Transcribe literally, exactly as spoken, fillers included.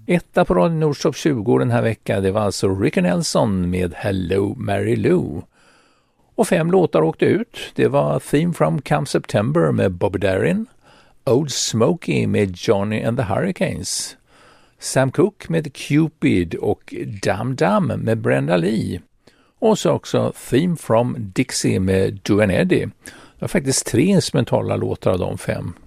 Etta på Radio Nords Top tjugo den här veckan, det var alltså Ricky Nelson med Hello Mary Lou. Och fem låtar åkte ut. Det var Theme from Come September med Bobby Darin, Old Smokey med Johnny and the Hurricanes, Sam Cooke med Cupid och Dum Dum med Brenda Lee. Och så också Theme from Dixie med Duane Eddy. Det var faktiskt tre instrumentala låtar av de fem.